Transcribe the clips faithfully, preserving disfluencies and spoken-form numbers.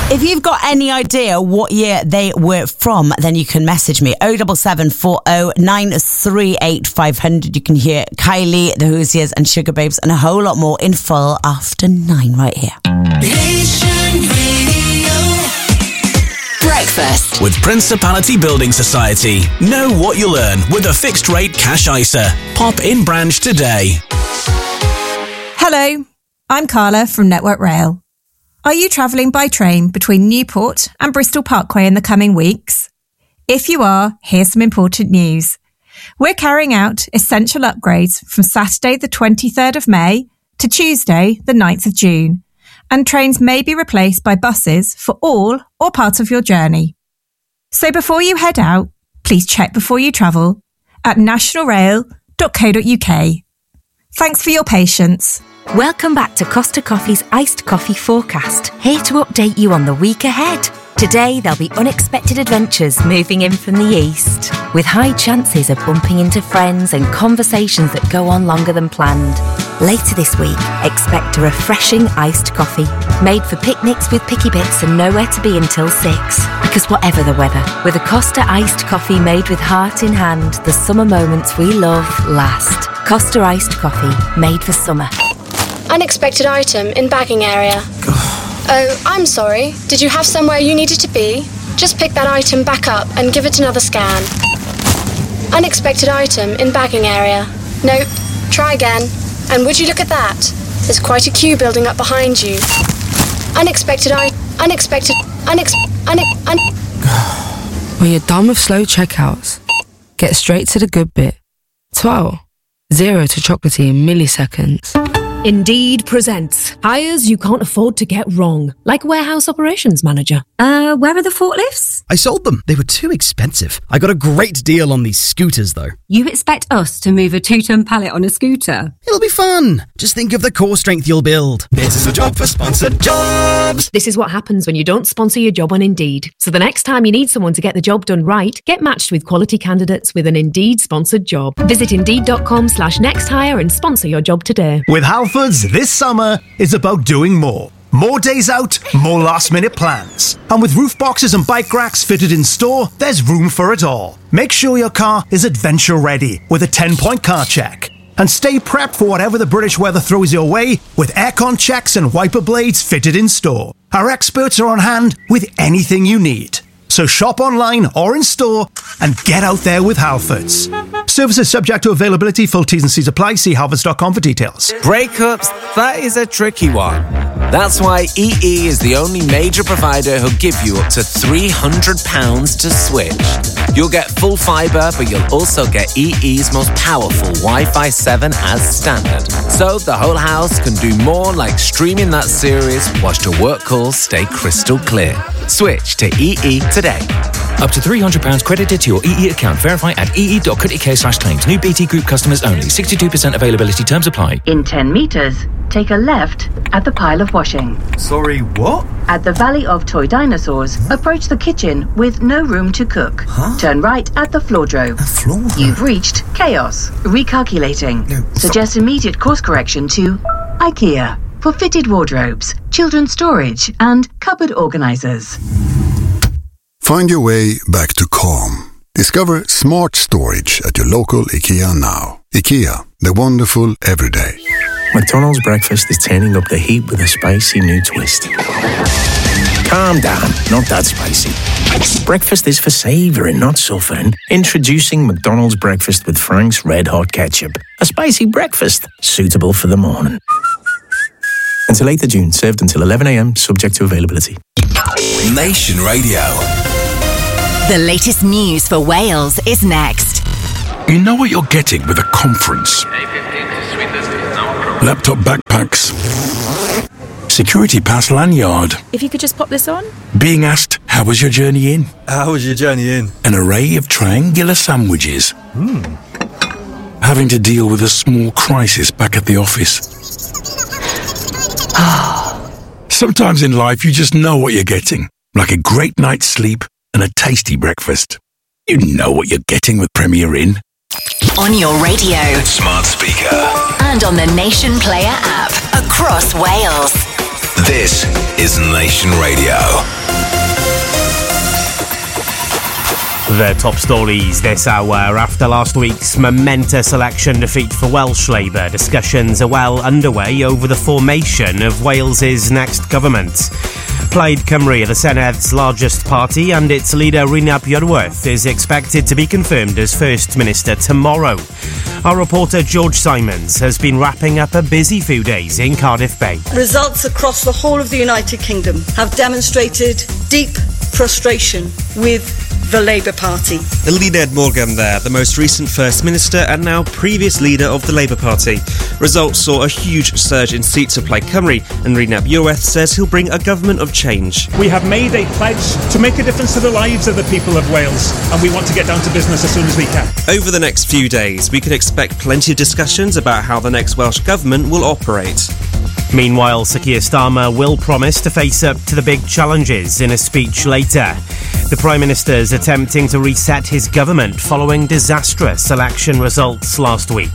If you've got any idea what year they were from, then you can message me oh seven seven four oh nine three eight five hundred. You can hear Kylie, the Hoosiers and Sugar Babes and a whole lot more in full after nine right here. Nation Radio. Breakfast with Principality Building Society. Know what you'll earn with a fixed rate cash I S A. Pop in branch today. Hello, I'm Carla from Network Rail. Are you travelling by train between Newport and Bristol Parkway in the coming weeks? If you are, here's some important news. We're carrying out essential upgrades from Saturday the twenty-third of May to Tuesday the ninth of June, and trains may be replaced by buses for all or part of your journey. So before you head out, please check before you travel at national rail dot co dot uk. Thanks for your patience. Welcome back to Costa Coffee's Iced Coffee Forecast, here to update you on the week ahead. Today, there'll be unexpected adventures moving in from the east, with high chances of bumping into friends and conversations that go on longer than planned. Later this week, expect a refreshing iced coffee, made for picnics with picky bits and nowhere to be until six. Because whatever the weather, with a Costa iced coffee made with heart in hand, the summer moments we love last. Costa iced coffee, made for summer. Unexpected item in bagging area. Oh, I'm sorry. Did you have somewhere you needed to be? Just pick that item back up and give it another scan. Unexpected item in bagging area. Nope. Try again. And would you look at that? There's quite a queue building up behind you. Unexpected I... Unexpected... Unex... Une... Un... When you're done with slow checkouts, get straight to the good bit. twelve. Zero to chocolatey in milliseconds. Indeed presents hires you can't afford to get wrong, like warehouse operations manager. Uh, where are the forklifts? I sold them. They were too expensive. I got a great deal on these scooters, though. You expect us to move a two-ton pallet on a scooter? It'll be fun. Just think of the core strength you'll build. This is a job for sponsored jobs. This is what happens when you don't sponsor your job on Indeed. So the next time you need someone to get the job done right, get matched with quality candidates with an Indeed-sponsored job. Visit Indeed.com slash next hire and sponsor your job today. With Halfords, this summer is about doing more. More days out, more last-minute plans. And with roof boxes and bike racks fitted in store, there's room for it all. Make sure your car is adventure-ready with a ten-point car check. And stay prepped for whatever the British weather throws your way with aircon checks and wiper blades fitted in store. Our experts are on hand with anything you need. So shop online or in store and get out there with Halfords. Services subject to availability. Full T's and C's apply. See halfords dot com for details. Breakups, that is a tricky one. That's why E E is the only major provider who'll give you up to three hundred pounds to switch. You'll get full fibre, but you'll also get E E's most powerful Wi-Fi seven as standard. So the whole house can do more, like streaming that series whilst your work calls stay crystal clear. Switch to E E today. Up to three hundred pounds credited to your E E account. Verify at ee.co.uk slash claims. New B T Group customers only. sixty-two percent availability. Terms apply. In ten metres, take a left at the pile of washing. Sorry, what? At the Valley of Toy Dinosaurs, approach the kitchen with no room to cook. Huh? Turn right at the floordrome. Floor? You've reached chaos. Recalculating. No, Suggest immediate course correction to IKEA for fitted wardrobes, children's storage, and cupboard organisers. Find your way back to calm. Discover smart storage at your local IKEA now. IKEA, the wonderful everyday. McDonald's breakfast is turning up the heat with a spicy new twist. Calm down, not that spicy. Breakfast is for savouring, not suffering. Introducing McDonald's breakfast with Frank's Red Hot Ketchup. A spicy breakfast, suitable for the morning. Until eighth of June, served until eleven a.m, subject to availability. Nation Radio. The latest news for Wales is next. You know what you're getting with a conference. Laptop backpacks. Security pass lanyard. If you could just pop this on. Being asked, how was your journey in? How was your journey in? An array of triangular sandwiches. Hmm. Having to deal with a small crisis back at the office. Sometimes in life you just know what you're getting. Like a great night's sleep and a tasty breakfast. You know what you're getting with Premier Inn. On your radio. Smart speaker. And on the Nation Player app. Across Wales. This is Nation Radio. The top stories this hour. After last week's momentous election defeat for Welsh Labour, discussions are well underway over the formation of Wales's next government. Plaid Cymru, the Senedd's largest party, and its leader Rhys Iorwerth is expected to be confirmed as First Minister tomorrow. Our reporter George Simons has been wrapping up a busy few days in Cardiff Bay. Results across the whole of the United Kingdom have demonstrated deep frustration with the Labour Party. Eluned Morgan there, the most recent First Minister and now previous leader of the Labour Party. Results saw a huge surge in seats at Plaid Cymru, and Rhys Iorwerth says he'll bring a government of change. We have made a pledge to make a difference to the lives of the people of Wales, and we want to get down to business as soon as we can. Over the next few days, we can expect plenty of discussions about how the next Welsh government will operate. Meanwhile, Sir Keir Starmer will promise to face up to the big challenges in a speech later. The Prime Minister's attempting to reset his government following disastrous election results last week.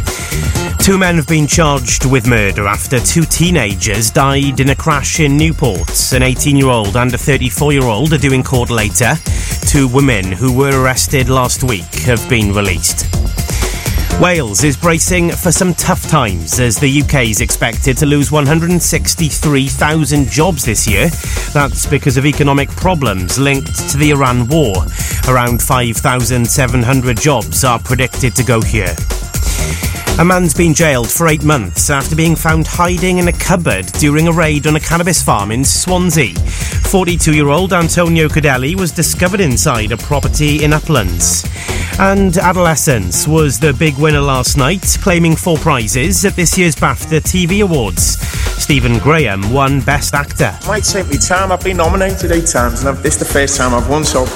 Two men have been charged with murder after two teenagers died in a crash in Newport. An eighteen-year-old and a thirty-four-year-old are due in court later. Two women who were arrested last week have been released. Wales is bracing for some tough times as the U K is expected to lose one hundred sixty-three thousand jobs this year. That's because of economic problems linked to the Iran war. Around five thousand seven hundred jobs are predicted to go here. A man's been jailed for eight months after being found hiding in a cupboard during a raid on a cannabis farm in Swansea. forty-two-year-old Antonio Cadelli was discovered inside a property in Uplands. And Adolescence was the big winner last night, claiming four prizes at this year's BAFTA T V Awards. Stephen Graham won Best Actor. It might take me time. I've been nominated eight times, and I've, this is the first time I've won, so...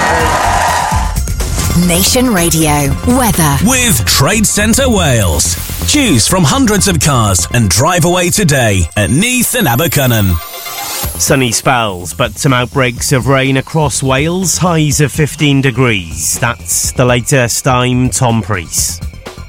Nation Radio weather with Trade Centre Wales. Choose from hundreds of cars and drive away today at Neath and Abercynon. Sunny spells, but some outbreaks of rain across Wales. Highs of fifteen degrees. That's the latest. I'm Tom Priest.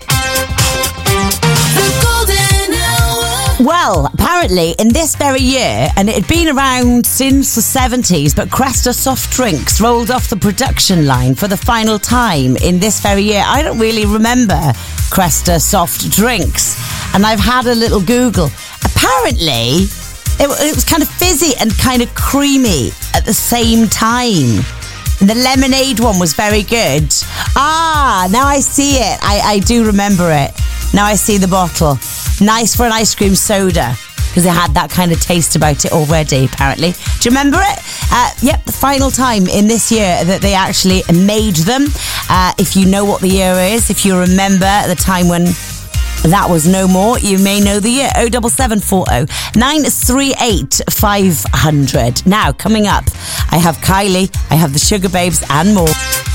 Well, apparently in this very year, and it had been around since the seventies, but Cresta soft drinks rolled off the production line for the final time in this very year. I don't really remember Cresta soft drinks, and I've had a little Google. Apparently, it, it was kind of fizzy and kind of creamy at the same time. And the lemonade one was very good. Ah, now I see it. I, I do remember it. Now I see the bottle. Nice for an ice cream soda, because it had that kind of taste about it already, apparently. Do you remember it? Uh, yep, the final time in this year that they actually made them. Uh, if you know what the year is, if you remember the time when that was no more, you may know the year. oh seven seven four oh nine three eight five hundred. Now, coming up, I have Kylie, I have the Sugar Babes and more.